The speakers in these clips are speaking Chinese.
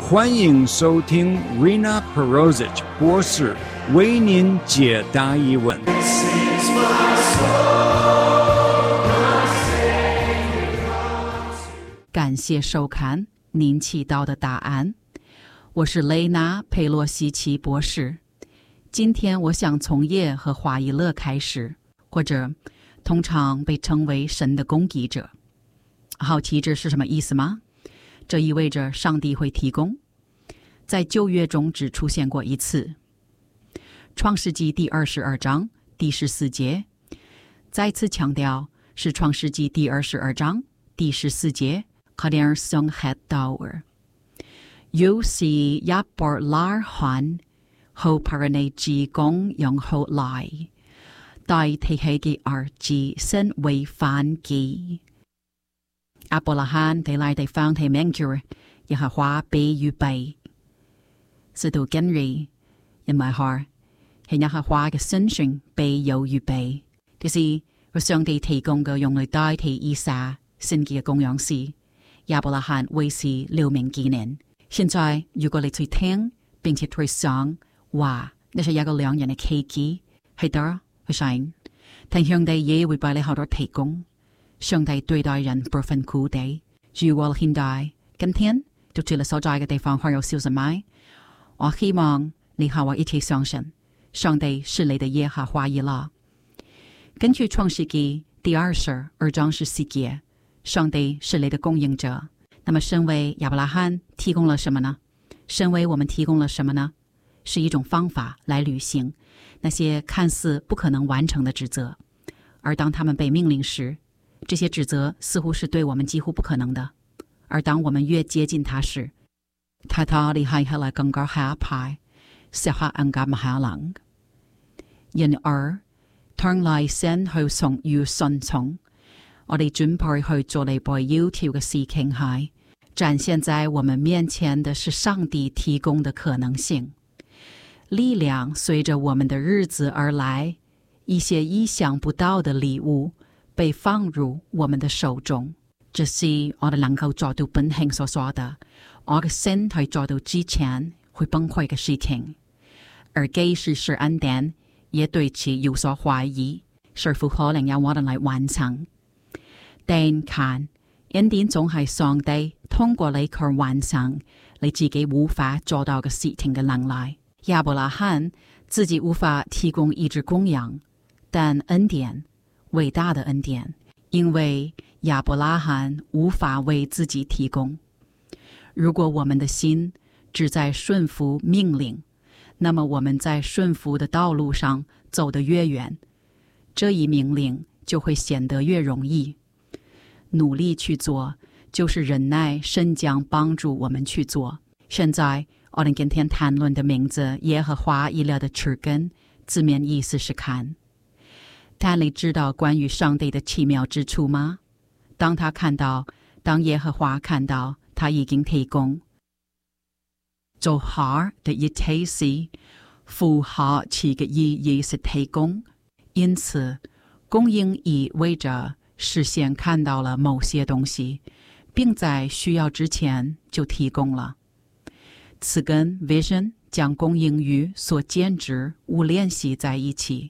欢迎收听 Rina Perosic 博士为您解答疑问。 感谢收看您祈祷的答案。我是雷娜·佩洛西奇博士。今天我想从耶和华以勒开始，或者通常被称为神的供给者。好奇这是什么意思吗？这意味着上帝会提供。在旧约中只出现过一次，创世纪第22章第14节，再次强调是创世纪第22章第14節佢哋上吃到嘅，要是一伯拉罕好para你之功用好來，代替佢嘅兒子身為燔祭。亞伯拉罕地來地方地名叫耶和華被預備，使徒根瑞因為佢係耶和華嘅身上被有預備，就是佢上帝提供嘅用嚟代替以撒獻祭嘅供養時，亞伯拉罕為是留名紀念。現在如果你去聽並且去想，哇，呢係一個兩人嘅奇蹟，係得去信，但上帝也會俾你好多提供。上帝對待人不分苦地，如果現代今天就住你所在嘅地方還有少什麼，我希望你和我一起相信上帝是你的耶和華以勒。根據創世記第22章14節，上帝是你的供應者。那麼身為亞伯拉罕提供了什麼呢？身為我們提供了什麼呢？是一種方法來履行那些看似不可能完成的職責，而當他們被命令時，這些職責似乎是對我們幾乎不可能的，而當我們越接近他時，他厲害起來更加嚇派，實下更加唔可能。因而將來先去從與順從，我哋準備去做你被要求嘅事情係，展現在我們面前的是上帝提供的可能性。力量隨着我們的日子而來，一些意想不到的禮物被放入我們的手中，這是我哋能夠做到本性所說的，我嘅身體做到之前會崩潰嘅事情。而即使是恩典，也對此有所懷疑，是否可能由我哋來完成？但看恩典總係上帝通過你去完成你自己無法做到嘅事情嘅能力。亞伯拉罕自己無法提供一隻公羊，但恩典，偉大的恩典，因為亞伯拉罕無法為自己提供。如果我們的心只在順服命令，那麼我們在順服的道路上走得越遠，這一命令就會顯得越容易。努力去做，就是忍耐神將幫助我們去做。現在我哋今天談論的名字耶和華以勒的詞根，字面意思是看。但你知道關於上帝的奇妙之處嗎？當耶和華看到他已經提供，做好的一切事符合其嘅意義是提供，因此供應意味着事先看到了某些東西，並在需要之前就提供了。此跟 vision 將供應與所見之物聯繫在一起。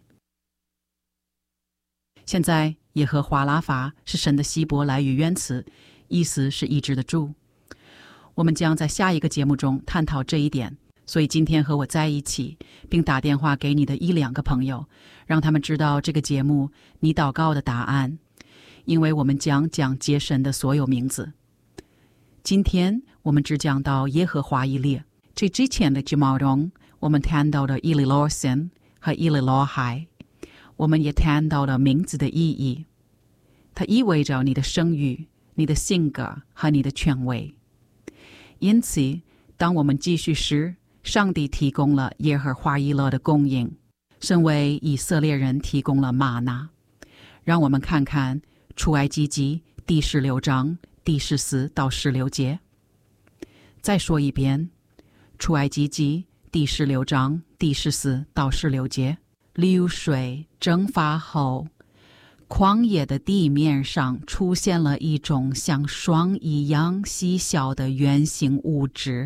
現在耶和華拉法是神的希伯來語原詞，意思是醫治的主。我們將在下一個節目中探討這一點，所以今天和我在一起並打電話給你的一兩個朋友，讓他們知道這個節目你禱告的答案，因為我們將講解神的所有名字。今天我們只講到耶和華以勒，這之前的節目中我們談到了以利羅神和以利羅海，我們也談到了名字的意義，它意味着你的聲譽、你的性格和你的權威。因此當我們繼續時，上帝提供了耶和華以勒的供應，身為以色列人提供了嗎哪。讓我們看看出埃及記第16章第14到16節。再說一遍，出埃及記第16章第14到16節。流水蒸發後，曠野的地面上出現了一種像霜一樣細小的圓形物質，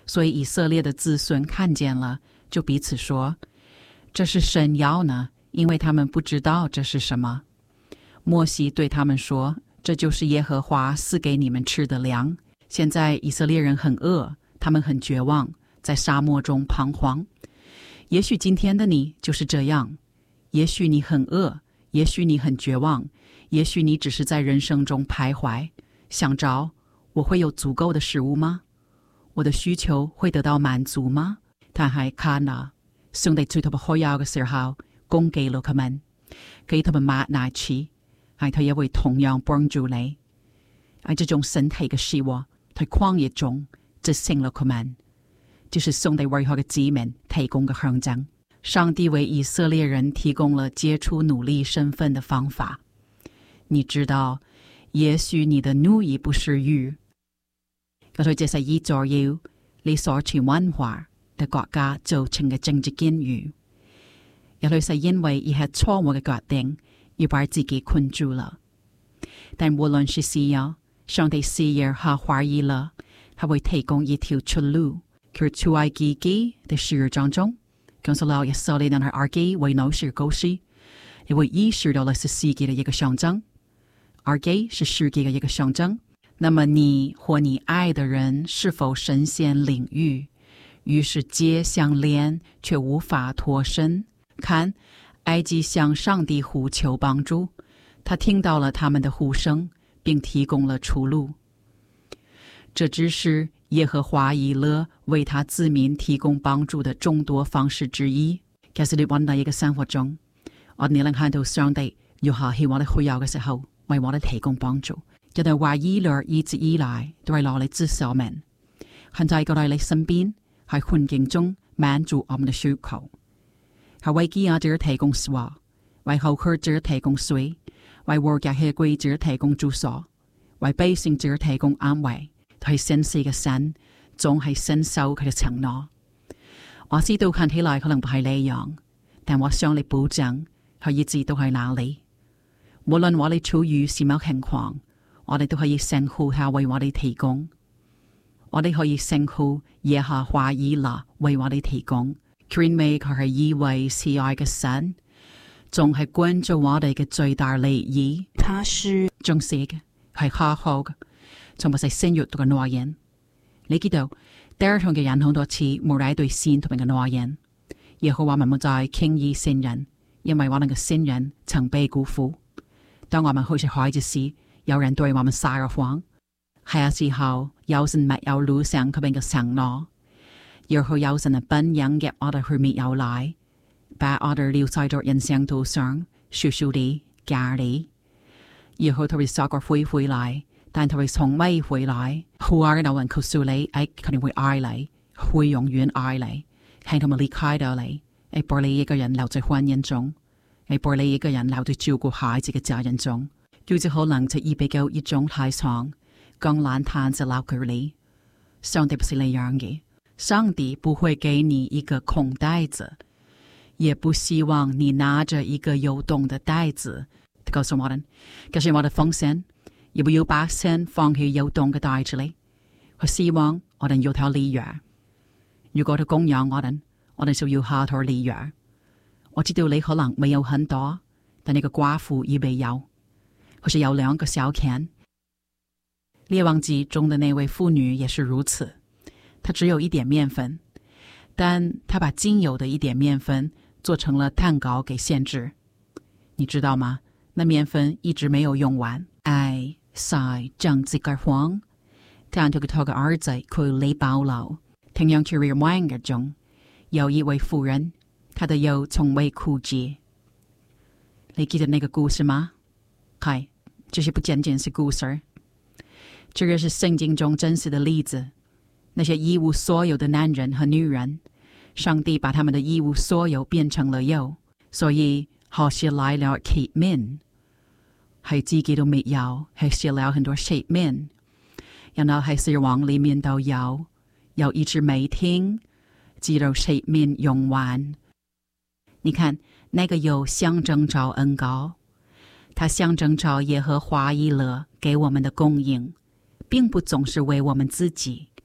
所以以色列的子孙看见了，就彼此说，这是神要呢，因为他们不知道这是什么。摩西对他们说，这就是耶和华赐给你们吃的粮。现在以色列人很饿，他们很绝望，在沙漠中彷徨。也许今天的你就是这样，也许你很饿，也许你很绝望，也许你只是在人生中徘徊，想着我會有足夠的食物嗎？我的需求會得到滿足嗎？但係看啊，上帝對他們開口嘅時候，供給了他們，給他們嗎哪吃，係他也會同樣幫助你。喺這種身體嘅事物，在曠野中執行了他們，就是上帝為他嘅子民提供嘅象徵。上帝為以色列人提供了傑出努力身份的方法。你知道，也許你的努力不是魚，佢這是依照要你所處文化的國家造成嘅政治境遇，也許是因為而係錯誤嘅決定而把自己困住了。但無論是誰呀，上帝視野和懷疑了，他會提供一條出路。佢出埃及記的12章中，講述了以色列人喺埃及為奴時故事，也會意識到了是世界的一個象徵。埃及是世界的一個象徵。那麼你或你愛的人是否深陷領域，於是皆相連卻無法脫身？看，埃及向上帝呼求幫助，他聽到了他們的呼聲，並提供了出路。這只是耶和華以勒為他子民提供幫助的眾多方式之一。其實你揾到一個生活中，我哋能看到上帝要下喺我哋需要嘅時候，為我哋提供幫助。因為華以勒一直以來都係攞嚟支持我們，現在過嚟你身邊，喺環境中滿足我們的需求。係為飢餓者提供食物，為口渴者提供水，為無家可歸者提供住所，為百姓者提供安慰。係神聖嘅神，總係伸手佢嘅承諾。我知道看起來可能不係呢樣，但我向你保證，佢一直都喺那裡。無論我哋處於什麼情況，我哋都可以稱呼他為我哋提供。我哋可以稱呼耶和華以勒為我哋提供，因為佢係一位慈愛嘅神，總係關注我哋嘅最大利益。他是重視嘅，係可靠嘅。從不是生育同嘅諾言，你知道第二種嘅人好多次冇嚟對先同埋嘅諾言，耶和華冇再輕易信任，因為我哋嘅信任曾被辜負。當我們好似孩子時，有人對我們撒了謊，係時候有人沒有履行佢哋嘅承諾，然後有人本應給我哋去沒有來，把我哋留在咗人生途上，少少地假地，然後佢會撒個灰回來。但佢會從未回來，忽然有人告訴你，佢哋會愛你，會永遠愛你，係佢們離開到你，把你一個人留在婚姻中，把你一個人留在照顧孩子嘅責任中，有隻可能就預備夠一種太長，更冷淡就留佢你。上帝不是那樣嘅，上帝不會給你一個空袋子，也不希望你拿着一個有洞的袋子。告訴我哋，這是我的奉獻。要不要把錢放喺有洞嘅袋子裏？佢希望我哋有條理由。如果佢供養我哋就要下條理由。我知道你可能沒有很多，但你個寡婦也沒有，或是有2個小錢。列王記中的那位婦女也是如此，她只有一點麵粉，但她把僅有的一點麵粉做成了蛋糕給先知。你知道嗎？那麵粉一直沒有用完。在政治嘅慌，但佢嘅兒子佢嚟保留。同樣喺日文嘅中，有一位婦人，她的油從未枯竭。你記得那個故事嗎？係，這是不僅僅是故事，這個是聖經中真實的例子。那些一無所有的男人和女人，上帝把他們的一無所有變成了有，所以好些來了啟明。係自己都沒有，係寫了很多寫面，然後係寫往裡面都有一直沒停，直到寫面用完。你看，那個有象徵着恩膏，它象徵着耶和華以勒給我們的供應，並不總是為我們自己，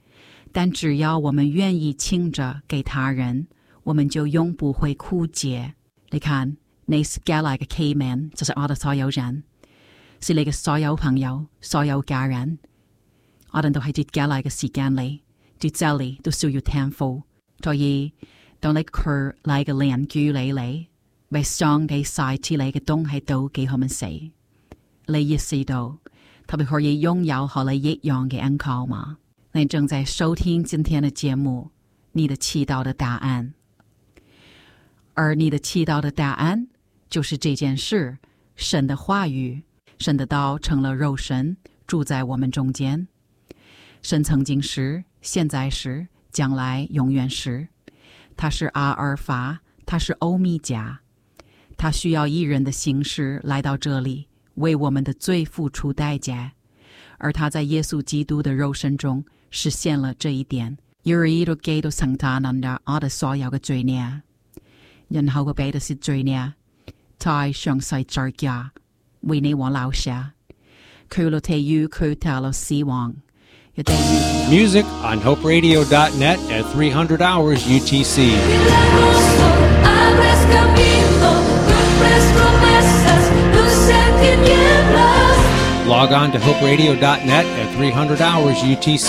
但只要我们愿意倾着给他人，我们就永不會枯竭。你看，你是給來嘅器皿，就是我哋所有人，是你嘅所有朋友、所有家人。我哋都喺接給來嘅時間裏，接這裏都需要天賦。所以，當你佢嚟嘅鄰居嚟，為上帝晒出嚟嘅東西都給佢們食，你意識到特別可以擁有和你一樣嘅恩靠嗎？你正在收聽今天的節目，你的祈禱的答案。而你的祈禱的答案就是這件事，神的話語，神的道成了肉身，住在我們中間。神曾經是，現在是，將來永遠是。他是阿爾法，他是歐米伽。他需要一人的形式來到這裡，為我們的罪付出代價。而他在耶穌基督的肉身中實現了這一點，而都基督承擔了我哋所有嘅罪孽。然後佢俾的是罪孽，在上世再加，為你我留下，佢落地獄，佢跳落死亡。 Music on hoperadio.net at 300 hours UTC. Log on to hoperadio.net at 300 hours UTC.